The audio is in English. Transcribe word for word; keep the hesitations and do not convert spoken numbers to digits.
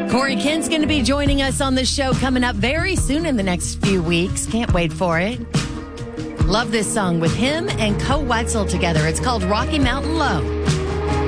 Corey Kent's going to be joining us on the show coming up very soon in the next few weeks. Can't wait for it. Love this song with him and Co Wetzel together. It's called Rocky Mountain Low.